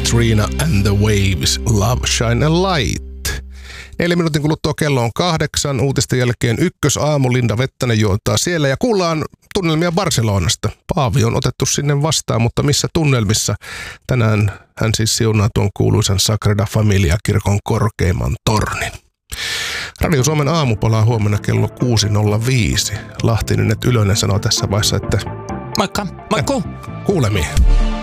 Katrina and the Waves, Love, Shine a Light. 4 minuutin kuluttua kello on 8. Uutisten jälkeen ykkösaamu. Linda Vettänen juontaa siellä ja kuullaan tunnelmia Barcelonasta. Paavi on otettu sinne vastaan, mutta missä tunnelmissa? Tänään hän siis siunaa tuon kuuluisan Sagrada Familia-kirkon korkeimman tornin. Radio Suomen aamu palaa huomenna kello 6.05. Lahtinen Ylönen sanoo tässä vaiheessa, että moikka, moikku! Kuulemiin.